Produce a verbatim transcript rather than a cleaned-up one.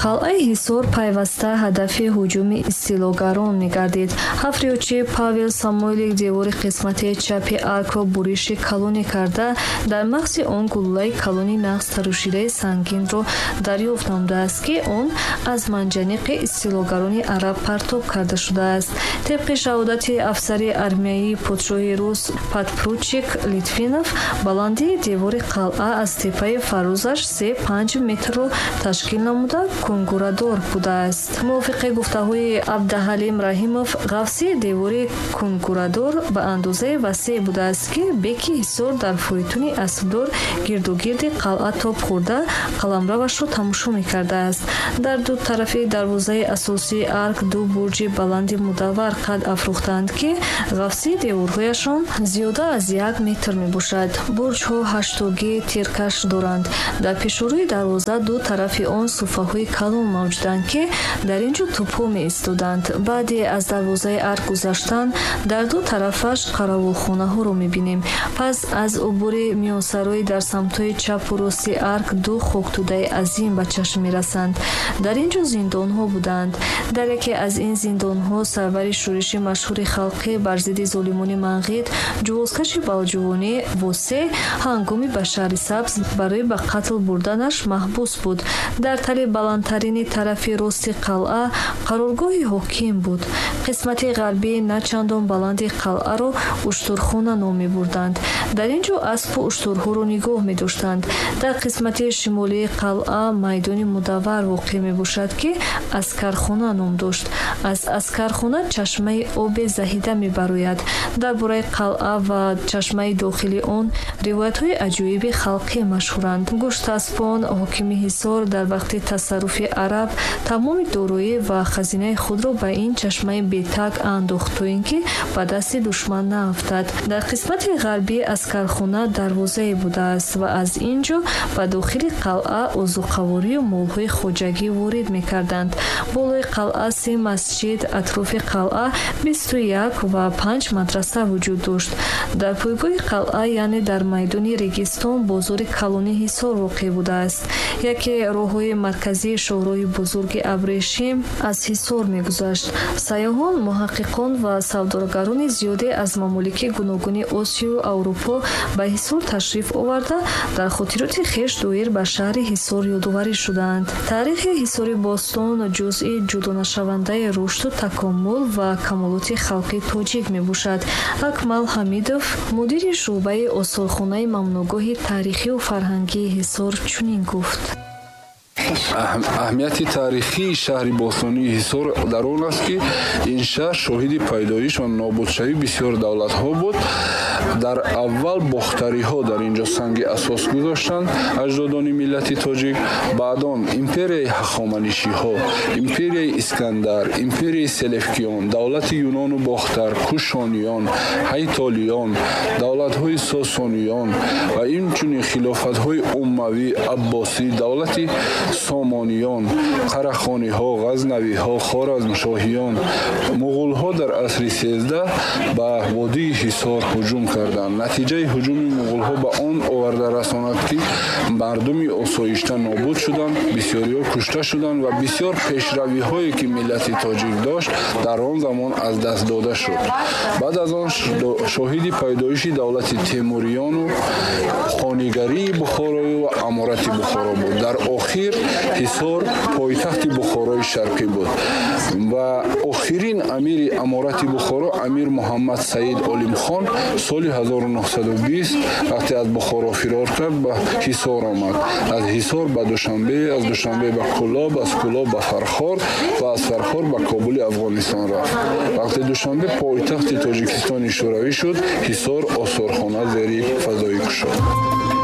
қалъаи Ҳисор пайваста ҳадафи ҳуҷуми истилогарон мегардид. ҳафтоячи Павел Самойлик девори қисмати чапи аркро буриши калонӣ карда, дар мағзи он гуллаи калони нағз тарушидаи сангинро дарёфт намудааст, ки он аз манҷаниқи истилогарони араб партоб карда шудааст. Тебқи шаҳодати афсари армияии подшоҳи рус подпоручик Литвинов, баландии девори қалъа аз теппаи фарӯзаш се панҷ метрро ташкил намуда кунгурадор будааст. мувофиқи гуфтаҳои Абдаҳалим Раҳимов, ғафси девори кунгурадор ба андозаи васеъ будааст, ки беки Ҳисор дар фойтуни асбдор гирдугирди қалъа тоб хӯрда қаламравашро тамошо мекардааст. дар ду тарафи дарвозаи асосии арк ду бурҷи баланди мудаввар қад афрохтанд, ки ғафси деворҳояшон зиёда аз як метр мебошад. бурҷҳо ҳаштогии тиркаш доранд. дар пешӯрӯи дарвоза ду тарафи он суфаҳои калон мавҷуданд, ки дар ин ҷо тӯбҳо меистоданд. баъде аз дарвозаи арк гузаштан дар ду тарафаш қаравулхонаҳоро мебинем. пас аз убури миёнсарой дар самтҳои чапу рости арк ду хоктӯдаи азим ба чашм мерасанд. дар ин ҷо зиндонҳо буданд. дар яке аз ин зиндонҳо сарвари шӯриши машҳури халқӣ бар зидди золимони Манғит, ҷувозкаши балҷувонӣ Восе, ҳангоми ба шаҳри Сабз барои ба қатл бурданаш маҳбус буд. дар тали баландтарини тарафи рости қалъа қароргоҳи ҳоким буд. қисмати ғарбии начандон баланди қалъаро уштурхона ном мебурданд. дар ин ҷо аспу уштурҳоро нигоҳ медоштанд. дар қисмати шимолии қалъа майдони мудаввар воқеъ мебошад, ки аскархона ном дошт. аз аскархона чашмаи оби заҳида мебарояд. дар бораи қалъа ва чашмаи дохили он ривоятҳои аҷоиби халқӣ машҳуранд. гӯштаспон ҳокими Ҳисор дар вақти тасарруфи араб тамоми дороӣ ва хазинаи худро ба ин чашмаи бетаг андохт, то ин ки ба дасти душман наафтад. дар қисмати ғарбии аскархона дарвозае будааст ва аз ин ҷо ба дохили қалъа озуқаворию молҳои хоҷагӣ ворид мекарданд. болои қалъа се масҷид, атрофи қалъа бисту як ва панҷ мадраса вуҷуд дошт. дар пойгоҳи қалъа, яъне дар майдони регистон, бозори калони Ҳисор воқеъ будааст. яке роҳҳои марказии шоҳроҳи бузурги Абрешим аз Ҳисор мегузашт. сайёҳон, муҳаққиқон ва савдогарони зиёде аз мамолики гуногуни Осию Аврупо ба Ҳисор ташриф оварда, дар хотироти хеш доир ба шаҳри Ҳисор ёдоварӣ шуданд. таърихи Ҳисори бостон ҷузъи ҷудонашавандаи рушду такоммул ва камолоти халқи тоҷик мебошад. Акмал Ҳамидов, мудири шуъбаи осорхонаи мамнӯъгоҳи таърихию фарҳангии Ҳисор чунин гуфт: аҳамияти таърихии шаҳри бостонии Ҳисор дар он аст, ки ин шаҳр шоҳиди пайдоиш ва нобудшавии бисёр давлатҳо буд. дар аввал бохтариҳо дар ин ҷо санги асос гузоштанд, аҷдодони миллати тоҷик. баъдон империяи ҳахоманишиҳо, империяи Искандар, империяи Селевкиён, давлати Юнону бохтар, Кушониён, Ҳайтолиён, давлатҳои Сосониён ва инчунин хилофатҳои Уммавӣ, Аббосӣ, давлати Сомониён, Қарахониҳо, Ғазнавиҳо, Хоразмшоҳиён, муғулҳо дар асри сездаҳ ба водии Ҳисор ҳуҷум карданд. натиҷаи ҳуҷуми муғулҳо ба он оварда расонад, ки мардуми осоишта нобуд шуданд, бисёриҳо кушта шуданд ва бисёр пешравиҳое, ки миллати тоҷик дошт, дар он замон аз даст дода шуд. баъд аз он шоҳиди пайдоиши давлати Темуриёну, хонигарии Бухороӣ ва аморати Бухоро буд. дар охир Ҳисор пойтахти Бухорои шарқӣ буд ва охирин амири аморати Бухоро амир Муҳаммад Саид Олимхон соли ҳазору нуҳсаду бист вақте аз Бухоро фирор кард, ба Ҳисор омад. аз Ҳисор ба Душанбе, аз Душанбе ба Кӯлоб, аз Кӯлоб ба Фархор ва аз Фархор ба Кобули Афғонистон рафт. вақте Душанбе пойтахти Тоҷикистони шӯравӣ шуд, Ҳисор осорхона зери фазоӣ кушод.